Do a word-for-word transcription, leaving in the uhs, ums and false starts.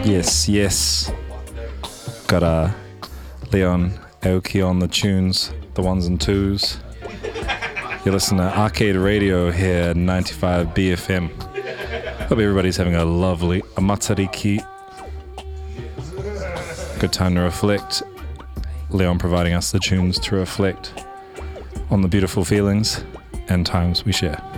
Yes, yes. Got uh, Leon Aoki on the tunes, the ones and twos. You listen to Arcade Radio here at ninety-five B F M. Hope everybody's having a lovely a matariki. Good time to reflect. Leon providing us the tunes to reflect on the beautiful feelings and times we share.